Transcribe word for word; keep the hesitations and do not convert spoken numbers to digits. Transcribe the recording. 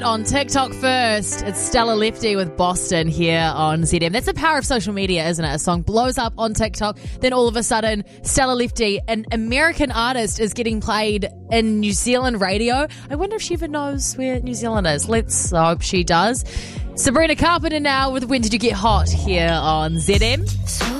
On TikTok first, it's Stella Lefty with Boston here on Z M. That's the power of social media, isn't it? A song blows up on TikTok, then all of a sudden, Stella Lefty, an American artist, is getting played in New Zealand radio. I wonder if she even knows where New Zealand is. Let's hope she does. Sabrina Carpenter now with When Did You Get Hot here on Z M.